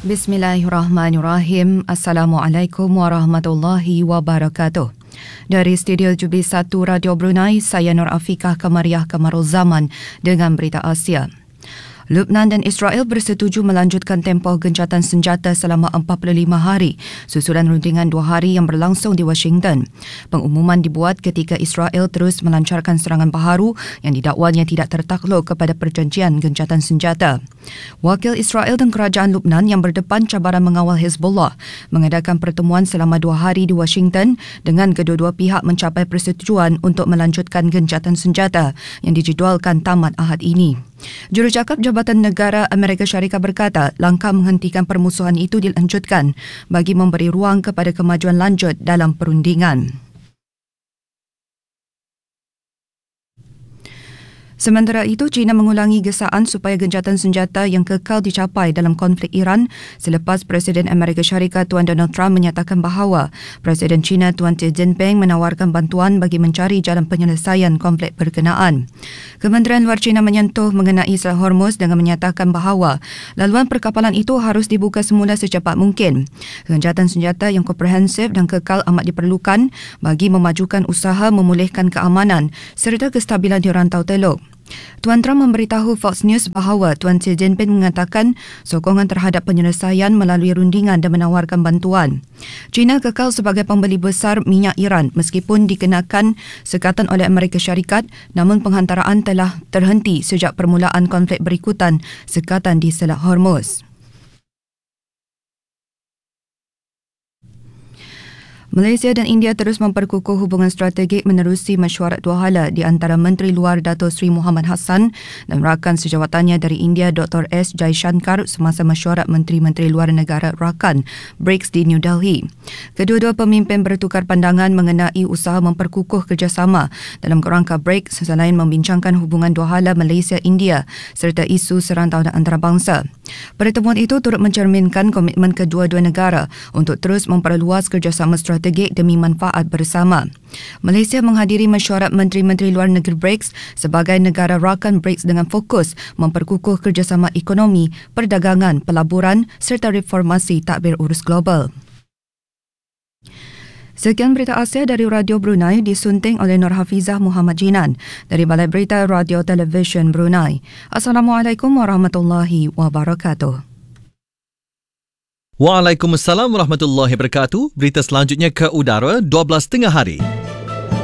Bismillahirrahmanirrahim. Assalamualaikum warahmatullahi wabarakatuh. Dari studio Jubi 1 Radio Brunei, saya Nur Afiqah Kamariah Kamarul Zaman dengan berita Asia. Lebanon dan Israel bersetuju melanjutkan tempoh gencatan senjata selama 45 hari susulan rundingan 2 hari yang berlangsung di Washington. Pengumuman dibuat ketika Israel terus melancarkan serangan baharu yang didakwanya tidak tertakluk kepada perjanjian gencatan senjata. Wakil Israel dan kerajaan Lebanon yang berdepan cabaran mengawal Hezbollah mengadakan pertemuan selama 2 hari di Washington dengan kedua-dua pihak mencapai persetujuan untuk melanjutkan gencatan senjata yang dijadualkan tamat Ahad ini. Jurucakap Jabatan Negara Amerika Syarikat berkata langkah menghentikan permusuhan itu dilanjutkan bagi memberi ruang kepada kemajuan lanjut dalam perundingan. Sementara itu, China mengulangi gesaan supaya gencatan senjata yang kekal dicapai dalam konflik Iran selepas Presiden Amerika Syarikat Tuan Donald Trump menyatakan bahawa Presiden China Tuan Xi Jinping menawarkan bantuan bagi mencari jalan penyelesaian konflik berkenaan. Kementerian Luar China menyentuh mengenai Selat Hormuz dengan menyatakan bahawa laluan perkapalan itu harus dibuka semula secepat mungkin. Gencatan senjata yang komprehensif dan kekal amat diperlukan bagi memajukan usaha memulihkan keamanan serta kestabilan di rantau teluk. Tuan Trump memberitahu Fox News bahawa Tuan Xi Jinping mengatakan sokongan terhadap penyelesaian melalui rundingan dan menawarkan bantuan. China kekal sebagai pembeli besar minyak Iran meskipun dikenakan sekatan oleh Amerika Syarikat, namun penghantaraan telah terhenti sejak permulaan konflik berikutan sekatan di Selat Hormuz. Malaysia dan India terus memperkukuh hubungan strategik menerusi mesyuarat dua hala di antara Menteri Luar Dato' Sri Muhammad Hassan dan rakan sejawatannya dari India Dr. S. Jaishankar semasa mesyuarat Menteri-Menteri Luar Negara Rakan BRICS di New Delhi. Kedua-dua pemimpin bertukar pandangan mengenai usaha memperkukuh kerjasama dalam kerangka BRICS selain membincangkan hubungan dua hala Malaysia-India serta isu serantauan antarabangsa. Pertemuan itu turut mencerminkan komitmen kedua-dua negara untuk terus memperluas kerjasama strategik demi manfaat bersama. Malaysia menghadiri mesyuarat Menteri-Menteri Luar Negeri BRICS sebagai negara rakan BRICS dengan fokus memperkukuh kerjasama ekonomi, perdagangan, pelaburan serta reformasi tadbir urus global. Sekian berita Asia dari Radio Brunei disunting oleh Nur Hafizah Muhammad Jinan dari Balai Berita Radio Television Brunei. Assalamualaikum warahmatullahi wabarakatuh. Waalaikumsalam warahmatullahi wabarakatuh. Berita selanjutnya ke udara 12 tengah hari.